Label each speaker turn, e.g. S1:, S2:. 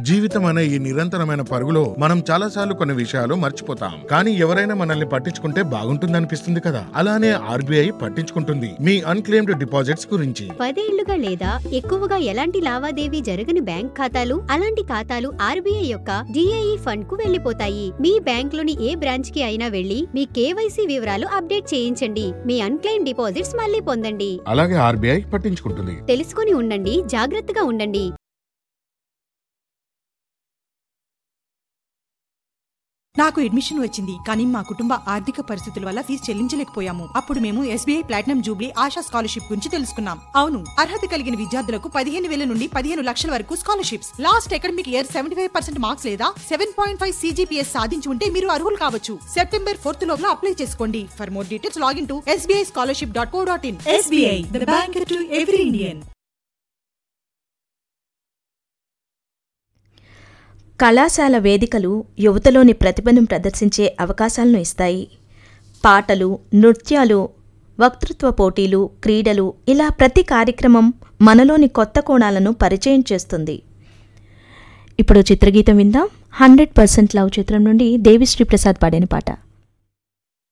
S1: జీవితం అనే ఈ నిరంతరమైన పరుగులో మనం చాలాసార్లు కొన్ని విషయాలు మర్చిపోతాం. కానీ ఎవరైనా మనల్ని పట్టించుకుంటే బాగుంటుందనిపిస్తుంది కదా. అలానే ఆర్బీఐ పట్టించుకుంటుంది మీ అన్క్లెయిమ్డ్ డిపాజిట్స్ గురించి.
S2: 10 ఏళ్లుగా లేదా ఎక్కువగా ఎలాంటి లావాదేవీ జరగని బ్యాంక్ ఖాతాలు, అలాంటి ఖాతాలు ఆర్బీఐ యొక్క డిఏఈ ఫండ్ కు వెళ్లిపోతాయి. మీ బ్యాంక్ లోని ఏ బ్రాంచ్ కి అయినా వెళ్లి మీ కేవైసీ వివరాలు అప్డేట్ చేయించండి. మీ అన్క్లెయిమ్ డిపాజిట్స్ మళ్లీ పొందండి.
S1: అలాగే ఆర్బీఐ పట్టించుకుంటుంది.
S2: తెలుసుకుని ఉండండి, జాగ్రత్తగా ఉండండి.
S3: నాకు అడ్మిషన్ వచ్చింది, కానీ మా కుటుంబ ఆర్థిక పరిస్థితుల వల్ల ఫీజు చెల్లించలేకపోయాము. అప్పుడు మేము SBI platinum Jubilee ASHA scholarship గురించి తెలుసుకున్నాం. అవును, అర్హత కలిగిన విద్యార్థులకు 15,000 నుండి 15 లక్షల వరకు scholarships. Last academic year 75% marks లేదా 7.5 CGPS సాధించి ఉంటే మీరు అర్హులు కావచ్చు. సెప్టెంబర్ 4th లోపల అప్లై చేసుకోండి. For more details login to sbischolarship.co.in. SBI, the bank to every Indian.
S4: కళాశాల వేదికలు యువతలోని ప్రతిభను ప్రదర్శించే అవకాశాలను ఇస్తాయి. పాటలు, నృత్యాలు, వక్తృత్వ పోటీలు, క్రీడలు, ఇలా ప్రతి కార్యక్రమం మనలోని కొత్త కోణాలను పరిచయం చేస్తుంది. ఇప్పుడు చిత్రగీతం విందాం. 100% లవ్ చిత్రం నుండి దేవిశ్రీ ప్రసాద్ పాడిన పాట.